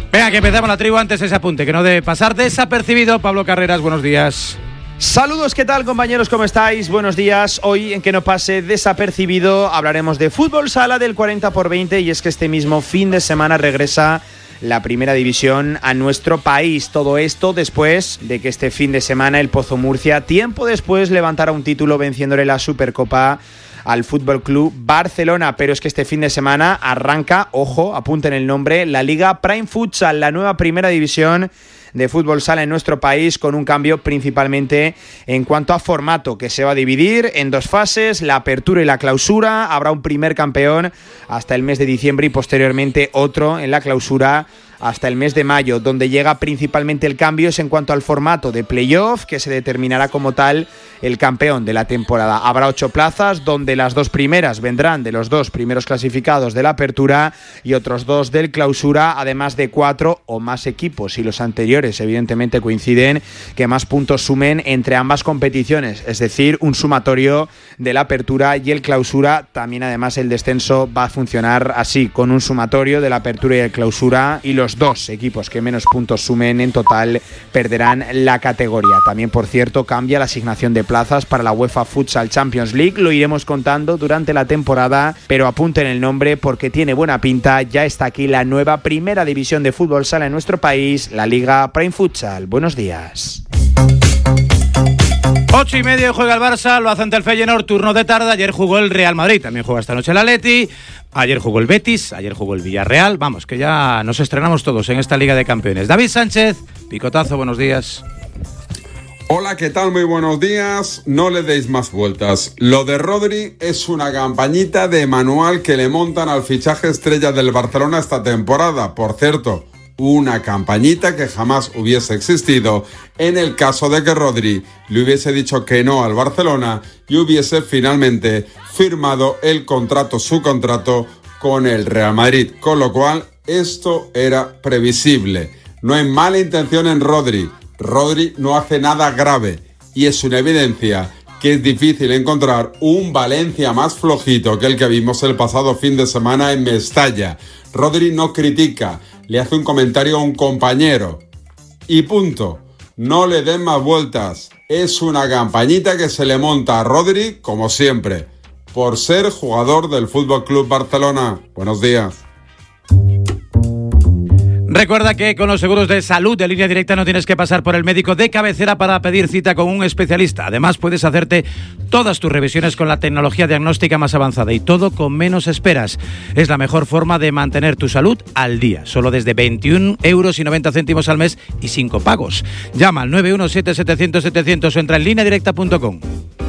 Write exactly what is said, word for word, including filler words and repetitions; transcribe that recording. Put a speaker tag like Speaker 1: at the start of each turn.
Speaker 1: Venga, que empezamos la tribu. Antes ese apunte, que no debe pasar desapercibido. Pablo Carreras, buenos días.
Speaker 2: Saludos, ¿qué tal, compañeros? ¿Cómo estáis? Buenos días. Hoy, en que no pase desapercibido, hablaremos de fútbol sala del cuarenta por veinte, y es que este mismo fin de semana regresa la primera división a nuestro país. Todo esto después de que este fin de semana el Pozo Murcia, tiempo después, levantara un título venciéndole la Supercopa al Fútbol Club Barcelona. Pero es que este fin de semana arranca, ojo, apunten el nombre, la Liga Prime Futsal, la nueva primera división de fútbol sala en nuestro país, con un cambio principalmente en cuanto a formato, que se va a dividir en dos fases, la apertura y la clausura. Habrá un primer campeón hasta el mes de diciembre y posteriormente otro en la clausura hasta el mes de mayo. Donde llega principalmente el cambio es en cuanto al formato de playoff, que se determinará como tal el campeón de la temporada. Habrá ocho plazas, donde las dos primeras vendrán de los dos primeros clasificados de la apertura y otros dos del clausura, además de cuatro o más equipos, y los anteriores evidentemente coinciden, que más puntos sumen entre ambas competiciones, es decir, un sumatorio de la apertura y el clausura. También además el descenso va a funcionar así, con un sumatorio de la apertura y el clausura, y los dos equipos que menos puntos sumen en total perderán la categoría. También, por cierto, cambia la asignación de plazas para la UEFA Futsal Champions League. Lo iremos contando durante la temporada, pero apunten el nombre porque tiene buena pinta. Ya está aquí la nueva primera división de fútbol sala en nuestro país, la Liga Prime Futsal. Buenos días.
Speaker 1: Ocho y medio juega el Barça, lo hace ante el Feyenoord, turno de tarde. Ayer jugó el Real Madrid, también juega esta noche el Atleti. Ayer jugó el Betis, ayer jugó el Villarreal. Vamos, que ya nos estrenamos todos en esta Liga de Campeones. David Sánchez, picotazo, buenos días.
Speaker 3: Hola, ¿qué tal? Muy buenos días. No le deis más vueltas. Lo de Rodri es una campañita de manual que le montan al fichaje estrella del Barcelona esta temporada. Por cierto, una campañita que jamás hubiese existido en el caso de que Rodri le hubiese dicho que no al Barcelona y hubiese finalmente firmado el contrato, su contrato con el Real Madrid. Con lo cual, esto era previsible. No hay mala intención en Rodri. Rodri no hace nada grave y es una evidencia que es difícil encontrar un Valencia más flojito que el que vimos el pasado fin de semana en Mestalla. Rodri no critica, le hace un comentario a un compañero y punto. No le den más vueltas. Es una campañita que se le monta a Rodri, como siempre, por ser jugador del F C Barcelona. Buenos días.
Speaker 1: Recuerda que con los seguros de salud de Línea Directa no tienes que pasar por el médico de cabecera para pedir cita con un especialista. Además, puedes hacerte todas tus revisiones con la tecnología diagnóstica más avanzada y todo con menos esperas. Es la mejor forma de mantener tu salud al día. Solo desde veintiún euros y noventa céntimos al mes y cinco pagos. Llama al nueve uno siete, setecientos, setecientos o entra en línea directa punto com.